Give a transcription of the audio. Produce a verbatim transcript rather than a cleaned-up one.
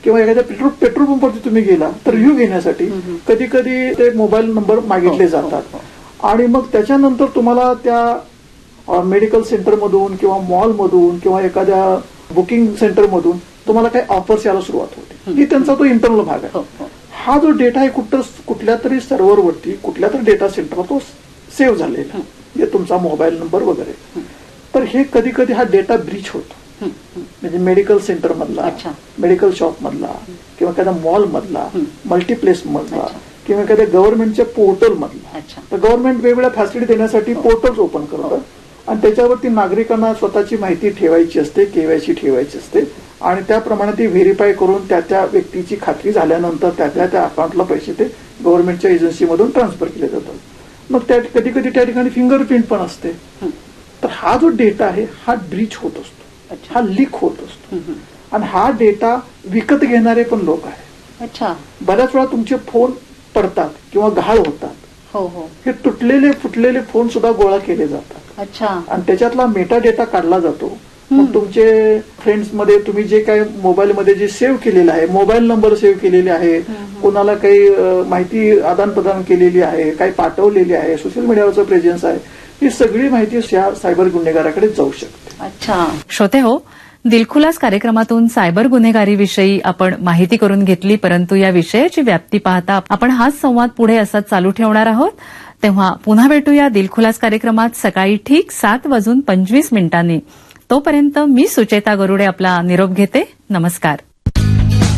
किंवा एखाद्या petrol petrol पंपवरती तुम्ही गेला तर रिव्ह्यू घेण्यासाठी कधी कधी ते मोबाईल नंबर मागितले जातात आणि मग त्याच्यानंतर तुम्हाला त्या मेडिकल सेंटरमधून किंवा मॉलमधून किंवा एखाद्या बुकिंग सेंटरमधून तुम्हाला काही ऑफर्स यायला सुरुवात होते. ही त्यांचा तो इंटरनल भाग आहे. हा जो डेटा आहे कुठं कुठल्या तरी सर्व्हरवरती कुठल्या तरी डेटा सेंटरला तो सेव्ह झालेला म्हणजे तुमचा मोबाईल नंबर वगैरे. तर हे कधी कधी हा डेटा ब्रीच होतो म्हणजे मेडिकल सेंटर मधला मेडिकल शॉप मधला किंवा एखाद्या मॉल मधला मल्टीप्लेस मधला किंवा एखाद्या गव्हर्नमेंटच्या पोर्टल मधला. तर गव्हर्नमेंट वेगवेगळ्या फॅसिलिटी देण्यासाठी पोर्टल्स ओपन करतात आणि त्याच्यावरती नागरिकांना स्वतःची माहिती ठेवायची असते केवायसी ठेवायची असते आणि त्याप्रमाणे ती व्हेरीफाय करून त्या त्या व्यक्तीची खात्री झाल्यानंतर त्या त्या अकाउंटला पैसे ते गव्हर्नमेंटच्या एजन्सीमधून ट्रान्सफर केले जातात. मग त्या कधी कधी त्या ठिकाणी फिंगरप्रिंट पण असते. तर हा जो डेटा आहे हा ब्रीच होत असतो हा लीक होत असतो आणि हा डेटा विकत घेणारे पण लोक आहेत. अच्छा. बऱ्याच वेळा तुमचे फोन पडतात किंवा घाळ होतात. हो हो. हे तुटलेले फुटलेले फोन सुद्धा गोळा केले जातात. अच्छा. आणि त्याच्यातला मेटा डेटा काढला जातो. मग तुमचे फ्रेंड्स मध्ये तुम्ही जे काही मोबाईलमध्ये जे सेव्ह केलेलं आहे मोबाईल नंबर सेव्ह केलेले आहे कोणाला काही माहिती आदान प्रदान केलेली आहे काही पाठवलेली आहे सोशल मीडियावरचं प्रेझेन्स आहे ही सगळी माहिती सायबर गुन्हेगाराकडे जाऊ शकते. अच्छा. श्रोते हो, दिलखुलास कार्यक्रमातून सायबर गुन्हेगारीविषयी आपण माहिती करून घेतली परंतु या विषयाची व्याप्ती पाहता आपण हाच संवाद पुढे असाच चालू ठेवणार आहोत. तेव्हा पुन्हा भेटूया दिलखुलास कार्यक्रमात सकाळी ठीक सात वाजून पंचवीस मिनिटांनी. तोपर्यंत मी सुचेता गरुडे आपला निरोप घेते. नमस्कार.